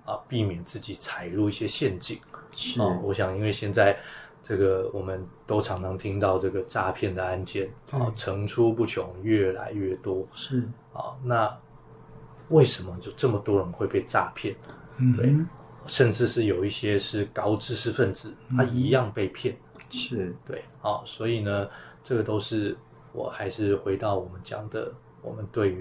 避免自己踩入一些陷阱。 是我想因为现在这个我们都常常听到这个诈骗的案件层出不穷，越来越多。 是那为什么就这么多人会被诈骗？对，甚至是有一些是高知识分子，他一样被骗。 是对，所以呢，这个都是我还是回到我们讲的，我们对于